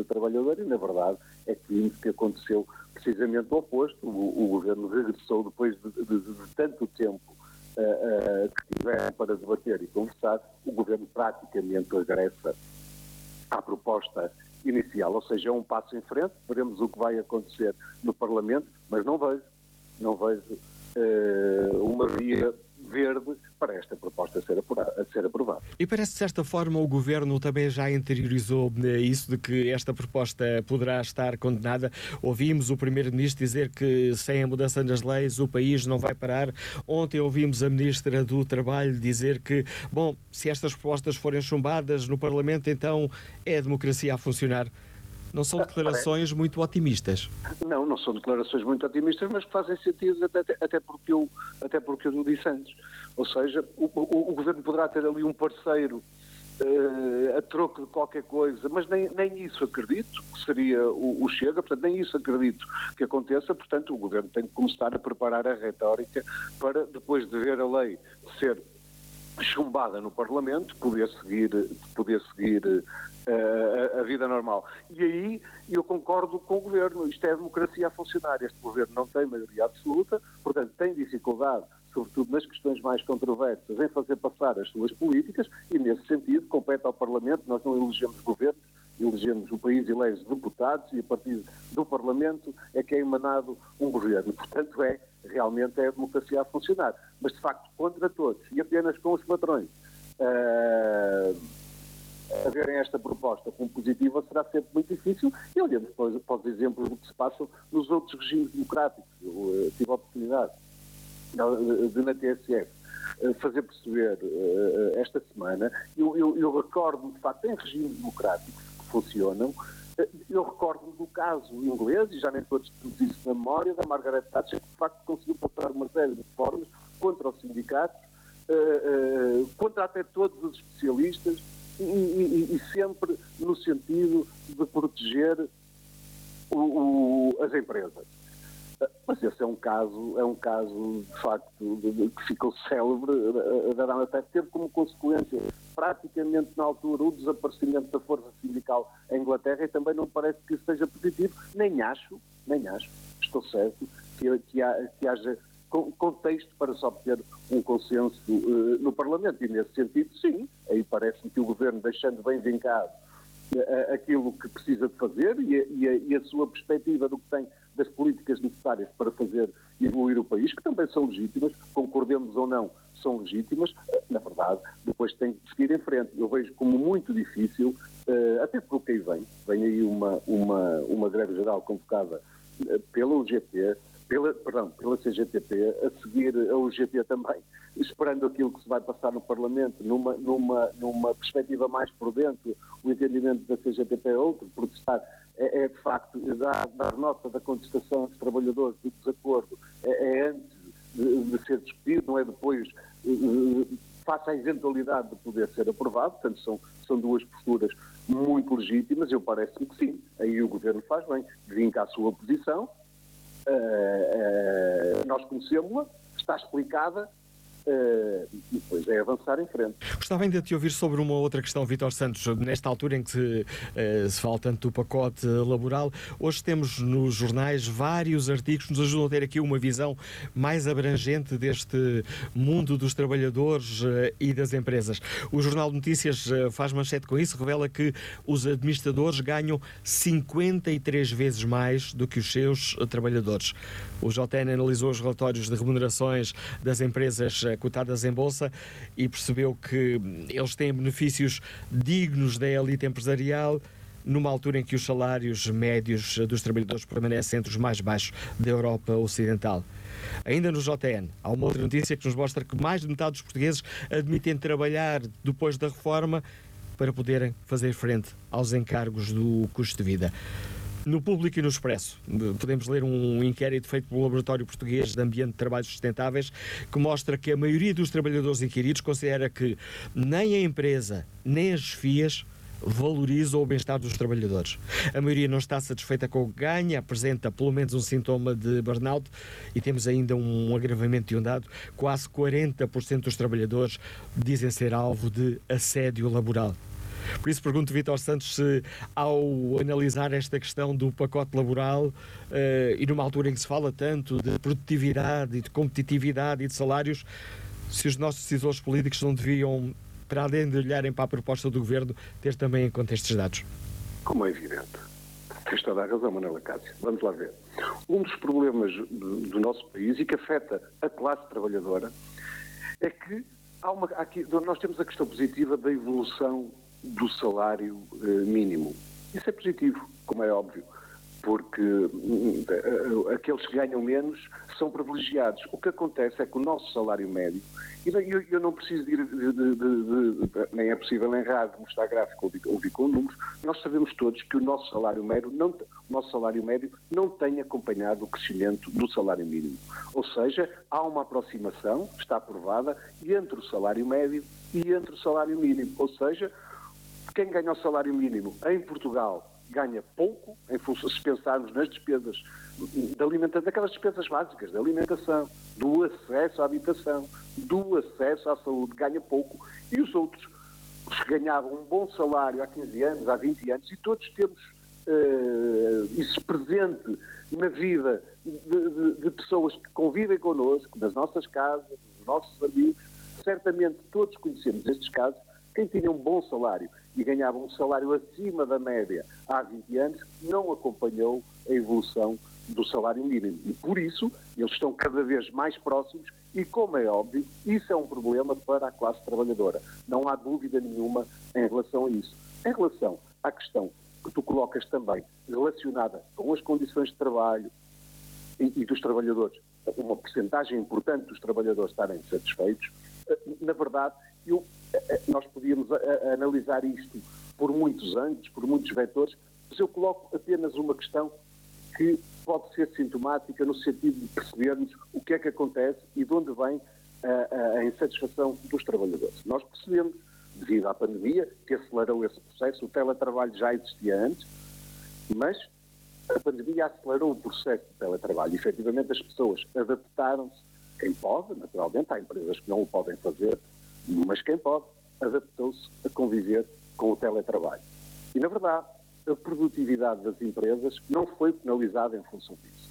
do trabalhador e, na verdade, é que vimos que aconteceu precisamente o oposto. O Governo regressou depois de tanto tempo que tiveram para debater e conversar, o Governo praticamente regressa à proposta inicial, ou seja, é um passo em frente, veremos o que vai acontecer no Parlamento, mas não vejo uma via verde para esta proposta ser aprovada. E parece que, de certa forma, o Governo também já interiorizou isso de que esta proposta poderá estar condenada. Ouvimos o Primeiro-Ministro dizer que sem a mudança nas leis o país não vai parar. Ontem ouvimos a Ministra do Trabalho dizer que, bom, se estas propostas forem chumbadas no Parlamento, então é a democracia a funcionar. Não são declarações muito otimistas. Não são declarações muito otimistas, mas que fazem sentido até porque eu o disse antes. Ou seja, o Governo poderá ter ali um parceiro a troco de qualquer coisa, mas nem isso acredito que seria o Chega, portanto nem isso acredito que aconteça, portanto o Governo tem que começar a preparar a retórica para, depois de ver a lei ser chumbada no Parlamento, poder seguir a vida normal. E aí eu concordo com o Governo, isto é a democracia a funcionar, este Governo não tem maioria absoluta, portanto tem dificuldade, sobretudo nas questões mais controversas, em fazer passar as suas políticas, e nesse sentido compete ao Parlamento. Nós não elegemos governos, elegemos o país, elege deputados, e a partir do Parlamento é que é emanado um governo. Portanto, realmente é a democracia a funcionar. Mas, de facto, contra todos e apenas com os patrões a verem esta proposta como positiva será sempre muito difícil, e olhando para os exemplos do que se passam nos outros regimes democráticos. Eu tive a oportunidade de na TSF fazer perceber esta semana, eu recordo-me, de facto, em regimes democráticos que funcionam. Eu recordo-me do caso inglês, e já nem todos temos isso na memória, da Margaret Thatcher, que de facto conseguiu passar uma série de reformas contra os sindicatos, contra até todos os especialistas, e sempre no sentido de proteger as empresas. Mas esse é um caso de facto que ficou célebre, até teve como consequência praticamente na altura o desaparecimento da força sindical em Inglaterra, e também não parece que isso seja positivo, nem acho, estou certo, que haja contexto para só obter um consenso no Parlamento, e nesse sentido, sim, aí parece-me que o Governo, deixando bem vincado aquilo que precisa de fazer e a sua perspectiva do que tem das políticas necessárias para fazer evoluir o país, que também são legítimas, concordemos ou não, são legítimas, na verdade, depois tem que seguir em frente. Eu vejo como muito difícil, até porque aí vem aí uma greve geral convocada pela UGT, pela CGTP, a seguir a UGT também, esperando aquilo que se vai passar no Parlamento, numa perspectiva mais por dentro. O entendimento da CGTP é outro, protestar é de facto dar nota da contestação dos trabalhadores, do desacordo, é antes de ser discutido, não é depois, face à eventualidade de poder ser aprovado. Portanto, são duas posturas muito legítimas. Eu parece-me que sim, aí o Governo faz bem, vinca a sua posição, nós conhecemos-la, está explicada, e depois é avançar em frente. Gostava ainda de te ouvir sobre uma outra questão, Vítor Santos, nesta altura em que se fala tanto do pacote laboral. Hoje temos nos jornais vários artigos que nos ajudam a ter aqui uma visão mais abrangente deste mundo dos trabalhadores e das empresas. O Jornal de Notícias faz manchete com isso, revela que os administradores ganham 53 vezes mais do que os seus trabalhadores. O JN analisou os relatórios de remunerações das empresas cotadas em bolsa e percebeu que eles têm benefícios dignos da elite empresarial, numa altura em que os salários médios dos trabalhadores permanecem entre os mais baixos da Europa Ocidental. Ainda no JN, há uma outra notícia que nos mostra que mais de metade dos portugueses admitem trabalhar depois da reforma para poderem fazer frente aos encargos do custo de vida. No Público e no Expresso podemos ler um inquérito feito pelo Laboratório Português de Ambiente de Trabalhos Sustentáveis, que mostra que a maioria dos trabalhadores inquiridos considera que nem a empresa nem as chefias valorizam o bem-estar dos trabalhadores. A maioria não está satisfeita com o que ganha, apresenta pelo menos um sintoma de burnout, e temos ainda um agravamento de um dado: quase 40% dos trabalhadores dizem ser alvo de assédio laboral. Por isso pergunto, Vítor Santos, se ao analisar esta questão do pacote laboral e numa altura em que se fala tanto de produtividade e de competitividade e de salários, se os nossos decisores políticos não deviam, para além de olharem para a proposta do Governo, ter também em conta estes dados. Como é evidente. Tens toda a razão, Manuela Cássio. Vamos lá ver. Um dos problemas do nosso país e que afeta a classe trabalhadora é que nós temos a questão positiva da evolução do salário mínimo. Isso é positivo, como é óbvio, porque aqueles que ganham menos são privilegiados. O que acontece é que o nosso salário médio, e eu não preciso nem é possível em rádio mostrar gráfico ou vir com números, nós sabemos todos que o nosso salário médio não tem acompanhado o crescimento do salário mínimo. Ou seja, há uma aproximação, está aprovada, entre o salário médio e entre o salário mínimo. Ou seja, quem ganha o salário mínimo em Portugal ganha pouco, se pensarmos nas despesas daquelas despesas básicas, da alimentação, do acesso à habitação, do acesso à saúde, ganha pouco. E os outros, os que ganhavam um bom salário há 15 anos, há 20 anos, e todos temos isso presente na vida de pessoas que convivem connosco, nas nossas casas, nos nossos amigos, certamente todos conhecemos estes casos. Quem tinha um bom salário e ganhava um salário acima da média há 20 anos, não acompanhou a evolução do salário mínimo. E por isso, eles estão cada vez mais próximos e, como é óbvio, isso é um problema para a classe trabalhadora. Não há dúvida nenhuma em relação a isso. Em relação à questão que tu colocas também, relacionada com as condições de trabalho e dos trabalhadores, uma percentagem importante dos trabalhadores estarem satisfeitos, na verdade, nós podíamos analisar isto por muitos ângulos, por muitos vetores, mas eu coloco apenas uma questão que pode ser sintomática no sentido de percebermos o que é que acontece e de onde vem a insatisfação dos trabalhadores. Nós percebemos, devido à pandemia, que acelerou esse processo, o teletrabalho já existia antes, mas a pandemia acelerou o processo de teletrabalho. Efetivamente, as pessoas adaptaram-se, quem pode, naturalmente, há empresas que não o podem fazer, mas quem pode, adaptou-se a conviver com o teletrabalho. E, na verdade, a produtividade das empresas não foi penalizada em função disso.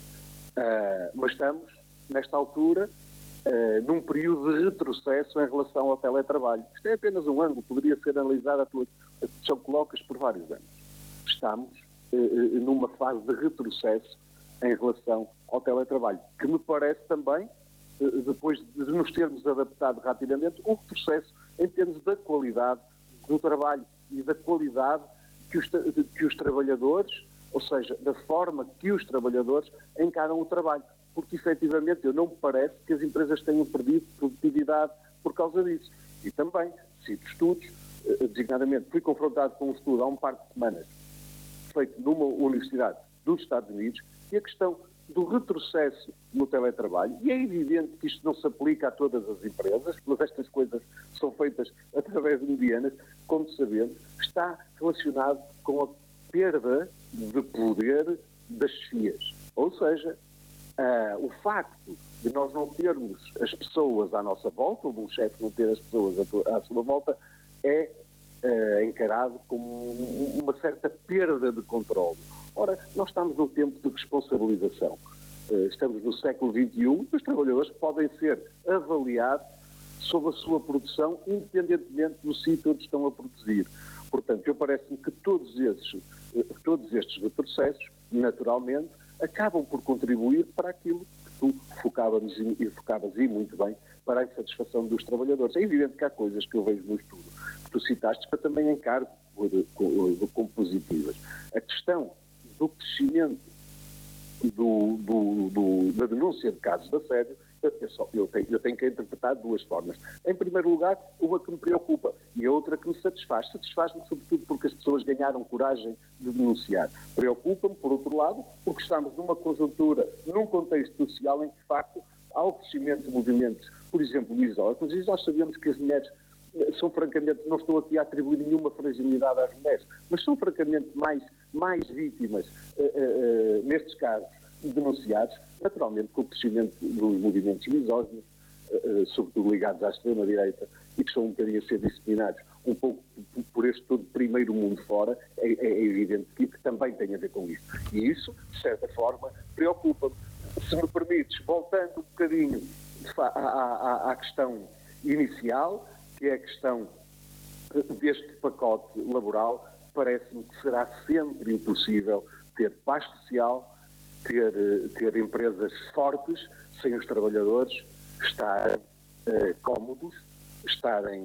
Mas estamos, nesta altura, num período de retrocesso em relação ao teletrabalho. Isto é apenas um ângulo, poderia ser analisado a questão que colocas por vários anos. Estamos numa fase de retrocesso em relação ao teletrabalho, que me parece também, depois de nos termos adaptado rapidamente, um retrocesso em termos da qualidade do trabalho e da qualidade que os trabalhadores, ou seja, da forma que os trabalhadores encaram o trabalho. Porque, efetivamente, não me parece que as empresas tenham perdido produtividade por causa disso. E também, cito estudos, designadamente, fui confrontado com um estudo há um par de semanas, feito numa universidade dos Estados Unidos, e a questão do retrocesso no teletrabalho, e é evidente que isto não se aplica a todas as empresas, mas estas coisas são feitas através de medianas, como sabemos, está relacionado com a perda de poder das chefias. Ou seja, o facto de nós não termos as pessoas à nossa volta, ou de um chefe não ter as pessoas à sua volta, é encarado como uma certa perda de controle. Ora, nós estamos num tempo de responsabilização. Estamos no século XXI, os trabalhadores podem ser avaliados sobre a sua produção, independentemente do sítio onde estão a produzir. Portanto, eu parece-me que todos estes retrocessos, naturalmente, acabam por contribuir para aquilo que tu focavas e muito bem, para a insatisfação dos trabalhadores. É evidente que há coisas que eu vejo no estudo que tu citaste que eu também encaro como positivas. A questão do crescimento da denúncia de casos de assédio, eu tenho que interpretar de duas formas. Em primeiro lugar, uma que me preocupa e a outra que me satisfaz. Satisfaz-me sobretudo porque as pessoas ganharam coragem de denunciar. Preocupa-me, por outro lado, porque estamos numa conjuntura, num contexto social em que, de facto, há o crescimento de movimentos, por exemplo, misóginos, e nós sabemos que as mulheres são francamente, não estou aqui a atribuir nenhuma fragilidade às mulheres, mas são francamente mais vítimas nestes casos denunciados, naturalmente com o crescimento dos movimentos misóginos, sobretudo ligados à extrema-direita, e que estão um bocadinho a ser disciplinados. um pouco por este todo primeiro mundo fora, é evidente que também tem a ver com isso. E isso, de certa forma, preocupa-me. Se me permites, voltando um bocadinho à questão inicial, que é a questão deste pacote laboral, parece-me que será sempre impossível ter paz social, ter empresas fortes, sem os trabalhadores estarem cómodos, estarem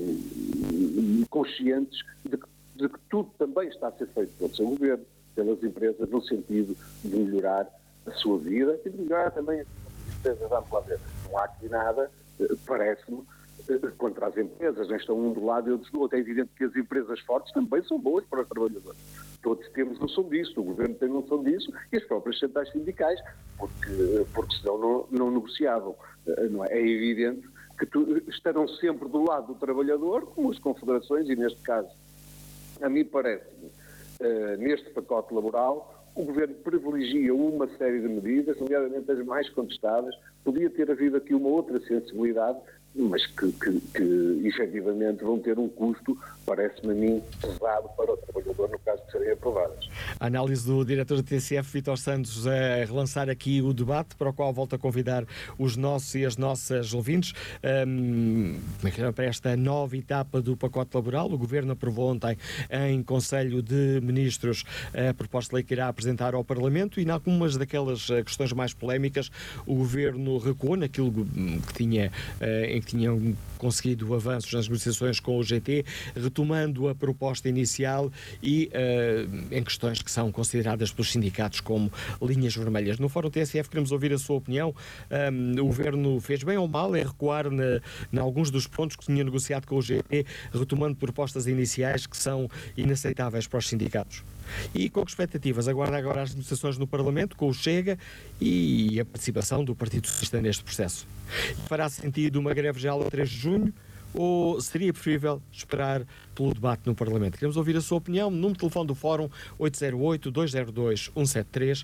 conscientes de que tudo também está a ser feito pelo seu governo, pelas empresas, no sentido de melhorar a sua vida e de melhorar também as empresas. Vamos lá ver, não há aqui nada, parece-me, contra as empresas, não estão um do lado e outros do outro. É evidente que as empresas fortes também são boas para os trabalhadores. Todos temos noção disso, o governo tem noção disso e as próprias centrais sindicais, porque senão não negociavam. Não é? É evidente que estarão sempre do lado do trabalhador, como as confederações, e neste caso, a mim parece-me, neste pacote laboral, o governo privilegia uma série de medidas, nomeadamente as mais contestadas. Podia ter havido aqui uma outra sensibilidade, mas que efetivamente vão ter um custo, parece-me a mim, pesado para o trabalhador no caso de serem aprovadas. A análise do diretor da TSF, Vítor Santos, a relançar aqui o debate, para o qual volto a convidar os nossos e as nossas ouvintes para esta nova etapa do pacote laboral. O Governo aprovou ontem em Conselho de Ministros a proposta de lei que irá apresentar ao Parlamento, e em algumas daquelas questões mais polémicas o Governo recuou naquilo que tinha conseguido avanços nas negociações com o GT, retomando a proposta inicial e em questões que são consideradas pelos sindicatos como linhas vermelhas. No Fórum TSF queremos ouvir a sua opinião. O Governo fez bem ou mal em recuar em alguns dos pontos que tinha negociado com o GT, retomando propostas iniciais que são inaceitáveis para os sindicatos? E com que expectativas aguarda agora as negociações no Parlamento, com o Chega e a participação do Partido Socialista neste processo? Fará sentido uma greve geral a 3 de junho ou seria preferível esperar pelo debate no Parlamento? Queremos ouvir a sua opinião. Número de telefone do Fórum 808-202-173,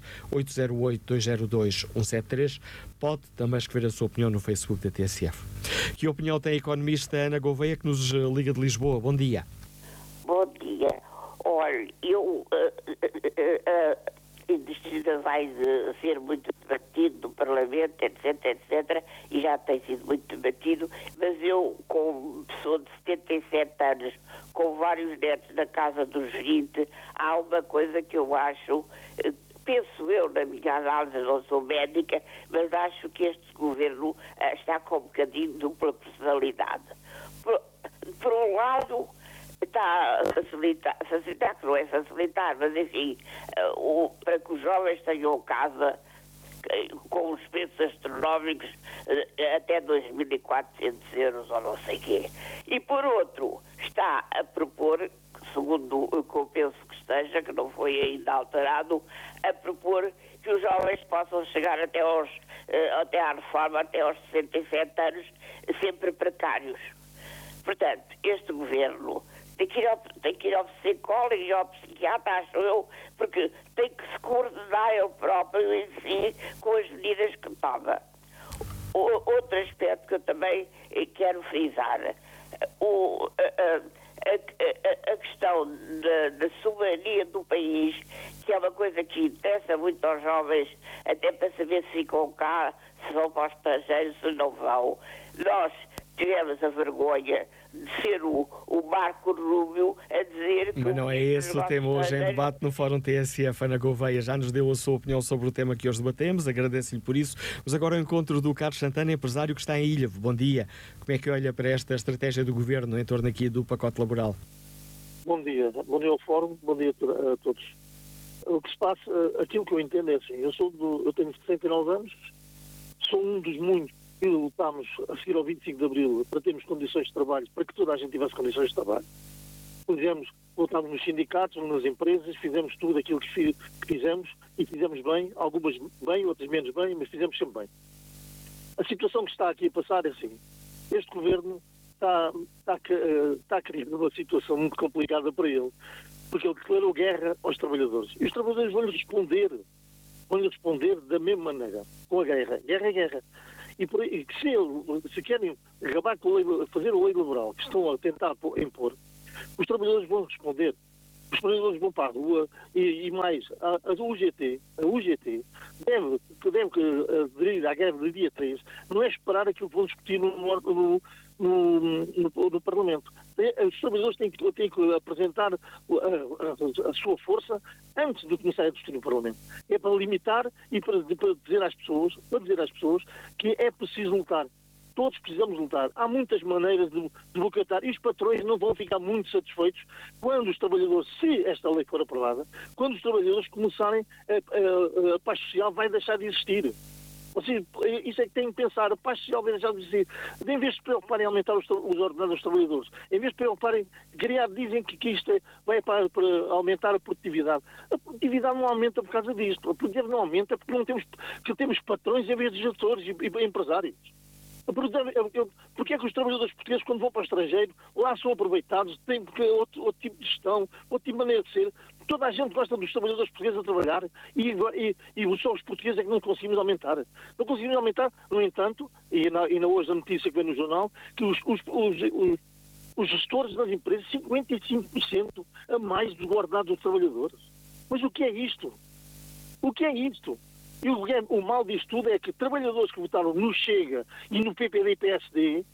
808-202-173. Pode também escrever a sua opinião no Facebook da TSF. Que opinião tem a economista Ana Gouveia, que nos liga de Lisboa? Bom dia. Bom dia. Olha, a investidura vai ser muito debatido no Parlamento, etc, e já tem sido muito debatido, mas eu, como pessoa de 77 anos, com vários netos na casa dos 20, há uma coisa que eu acho, penso eu, na minha análise, não sou médica, mas acho que este governo está com um bocadinho de dupla personalidade. Por um lado, está a facilitar, que não é facilitar, mas enfim, para que os jovens tenham casa com os preços astronómicos até 2.400 euros ou não sei o quê. E por outro, está a propor, segundo o que eu penso que esteja, que não foi ainda alterado, a propor que os jovens possam chegar até à reforma, até aos 67 anos, sempre precários. Portanto, este governo tem que ir ao psicólogo e ao psiquiatra, acho eu, porque tem que se coordenar ele próprio em si com as medidas que toma. Outro aspecto que eu também quero frisar, a questão da soberania do país, que é uma coisa que interessa muito aos jovens, até para saber se ficam cá, se vão para o estrangeiro, se não vão. Nós tivemos a vergonha de ser o Marco Rubio a dizer que... Mas não é esse o tema hoje em debate no Fórum TSF. Ana Gouveia já nos deu a sua opinião sobre o tema que hoje debatemos, agradeço-lhe por isso. Mas agora o encontro do Carlos Santana, empresário que está em Ilhavo. Bom dia. Como é que olha para esta estratégia do Governo em torno aqui do pacote laboral? Bom dia ao Fórum, bom dia a todos. O que se passa, aquilo que eu entendo é assim, eu tenho 69 anos, sou um dos muitos que lutámos a seguir ao 25 de Abril para termos condições de trabalho, para que toda a gente tivesse condições de trabalho. Lutámos nos sindicatos, nas empresas, fizemos tudo aquilo que fizemos e fizemos bem, algumas bem, outras menos bem, mas fizemos sempre bem. A situação que está aqui a passar é assim, este governo está a criar uma situação muito complicada para ele, porque ele declarou guerra aos trabalhadores. E os trabalhadores vão-lhe responder da mesma maneira, com a guerra. Guerra é guerra. E que se querem acabar com fazer a lei laboral que estão a tentar impor, os trabalhadores vão responder. Os trabalhadores vão para a rua e mais, a UGT deve aderir à greve do dia 3, não é esperar aquilo que vão discutir no Parlamento. Os trabalhadores têm que apresentar a sua força antes de começar a discutir no Parlamento. É para limitar e para dizer às pessoas que é preciso lutar. Todos precisamos lutar. Há muitas maneiras de boicotar e os patrões não vão ficar muito satisfeitos quando os trabalhadores, se esta lei for aprovada, quando os trabalhadores começarem, a paz social vai deixar de existir. Ou seja, isso é que tem que pensar, a paz social vai deixar de existir. Em vez de se preocuparem em aumentar os ordenados dos trabalhadores, em vez de se preocuparem, dizem que isto vai para aumentar a produtividade. A produtividade não aumenta por causa disto. A produtividade não aumenta porque temos patrões em vez de gestores e empresários. Porque é que os trabalhadores portugueses, quando vão para o estrangeiro, lá são aproveitados, têm outro tipo de gestão, outra tipo de maneira de ser. Toda a gente gosta dos trabalhadores portugueses a trabalhar e só os portugueses é que não conseguimos aumentar. Não conseguimos aumentar, no entanto, e na hoje a notícia que vem no jornal, que os gestores das empresas, 55% a mais dos ordenados dos trabalhadores. Mas o que é isto? O que é isto? E o mal disto tudo é que trabalhadores que votaram no Chega e no PPD-PSD,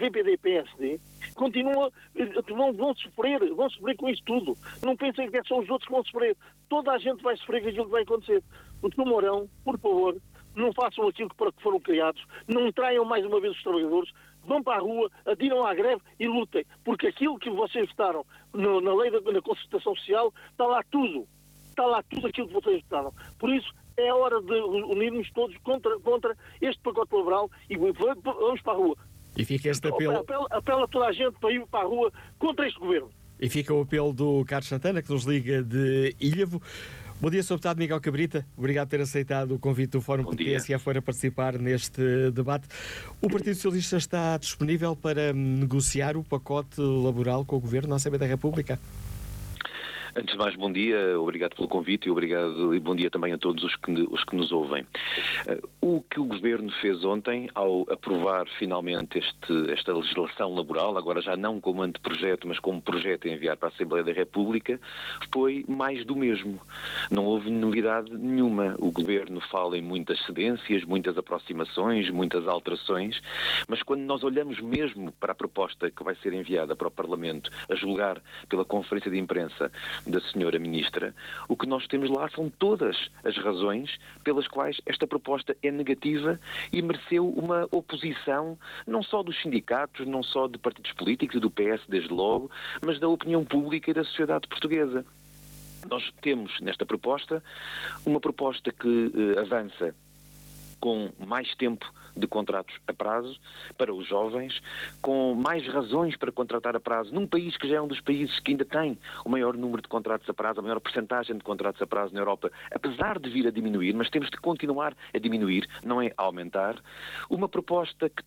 vão sofrer com isto tudo. Não pensem que é só os outros que vão sofrer. Toda a gente vai sofrer com aquilo que vai acontecer. Porque no Mourão, por favor, não façam aquilo para que foram criados, não traiam mais uma vez os trabalhadores, vão para a rua, adiram à greve e lutem. Porque aquilo que vocês votaram na lei da concertação social, está lá tudo. Está lá tudo aquilo que vocês votaram. Por isso, é hora de unirmos todos contra este pacote laboral e vamos para a rua. E fica este apelo... Apela toda a gente para ir para a rua contra este governo. E fica o apelo do Carlos Santana, que nos liga de Ilhavo. Bom dia, Sr. Deputado Miguel Cabrita. Obrigado por ter aceitado o convite do Fórum TSF para participar neste debate. O Partido Socialista está disponível para negociar o pacote laboral com o Governo na Assembleia da República? Antes de mais, bom dia, obrigado pelo convite e bom dia também a todos os que nos ouvem. O que o Governo fez ontem, ao aprovar finalmente esta legislação laboral, agora já não como anteprojeto, mas como projeto a enviar para a Assembleia da República, foi mais do mesmo. Não houve novidade nenhuma. O Governo fala em muitas cedências, muitas aproximações, muitas alterações, mas quando nós olhamos mesmo para a proposta que vai ser enviada para o Parlamento, a julgar pela conferência de imprensa da senhora Ministra, o que nós temos lá são todas as razões pelas quais esta proposta é negativa e mereceu uma oposição não só dos sindicatos, não só de partidos políticos e do PS desde logo, mas da opinião pública e da sociedade portuguesa. Nós temos nesta proposta uma proposta que avança com mais tempo de contratos a prazo para os jovens, com mais razões para contratar a prazo, num país que já é um dos países que ainda tem o maior número de contratos a prazo, a maior percentagem de contratos a prazo na Europa, apesar de vir a diminuir, mas temos de continuar a diminuir, não é a aumentar. Uma proposta que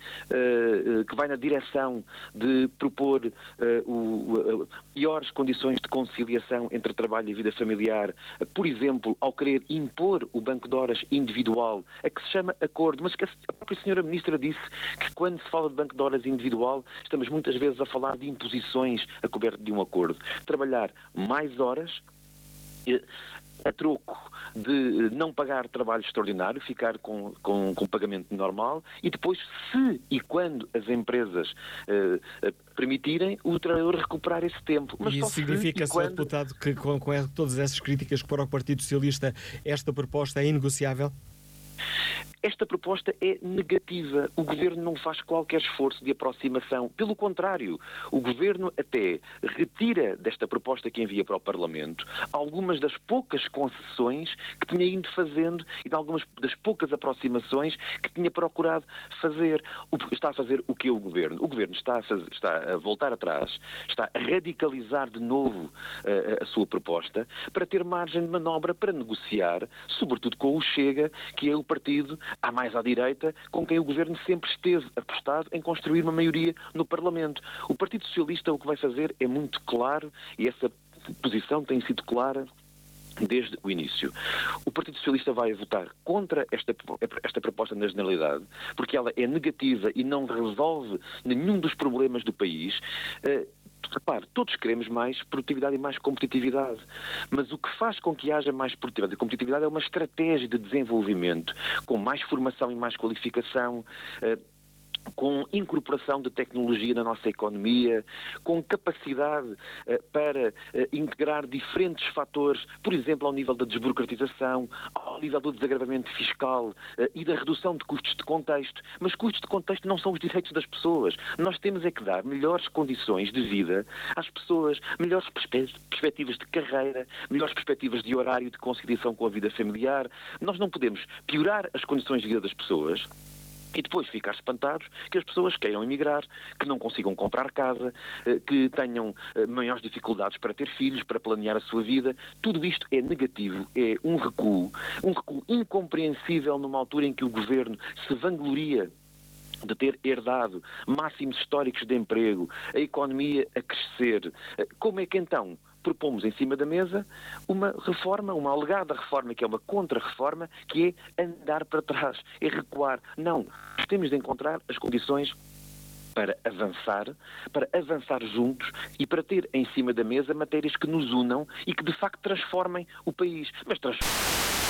vai na direção de propor piores condições de conciliação entre trabalho e vida familiar, por exemplo, ao querer impor o banco de horas individual, a que se chama acordo, mas que a própria senhora Ministra disse que quando se fala de banco de horas individual, estamos muitas vezes a falar de imposições a coberto de um acordo. Trabalhar mais horas a troco de não pagar trabalho extraordinário, ficar com pagamento normal e depois, se e quando as empresas permitirem, o trabalhador recuperar esse tempo. Mas e isso significa, Sr. Deputado, que com todas essas críticas que para o Partido Socialista esta proposta é inegociável? Esta proposta é negativa. O Governo não faz qualquer esforço de aproximação. Pelo contrário, o Governo até retira desta proposta que envia para o Parlamento algumas das poucas concessões que tinha ido fazendo e de algumas das poucas aproximações que tinha procurado fazer. Está a fazer o que é o Governo? O Governo está a voltar atrás, está a radicalizar de novo a sua proposta para ter margem de manobra para negociar, sobretudo com o Chega, que é o partido à mais à direita, com quem o Governo sempre esteve apostado em construir uma maioria no Parlamento. O Partido Socialista o que vai fazer é muito claro, e essa posição tem sido clara desde o início. O Partido Socialista vai votar contra esta proposta na generalidade, porque ela é negativa e não resolve nenhum dos problemas do país. Repare, todos queremos mais produtividade e mais competitividade, mas o que faz com que haja mais produtividade e competitividade é uma estratégia de desenvolvimento, com mais formação e mais qualificação, com incorporação de tecnologia na nossa economia, com capacidade para integrar diferentes fatores, por exemplo, ao nível da desburocratização, ao nível do desagravamento fiscal e da redução de custos de contexto. Mas custos de contexto não são os direitos das pessoas. Nós temos é que dar melhores condições de vida às pessoas, melhores perspectivas de carreira, melhores perspectivas de horário, de conciliação com a vida familiar. Nós não podemos piorar as condições de vida das pessoas e depois ficar espantados que as pessoas queiram emigrar, que não consigam comprar casa, que tenham maiores dificuldades para ter filhos, para planear a sua vida. Tudo isto é negativo, é um recuo incompreensível numa altura em que o Governo se vangloria de ter herdado máximos históricos de emprego, a economia a crescer. Como é que então propomos em cima da mesa uma reforma, uma alegada reforma, que é uma contra-reforma, que é andar para trás, é recuar? Não, nós temos de encontrar as condições para avançar juntos e para ter em cima da mesa matérias que nos unam e que de facto transformem o país. Mas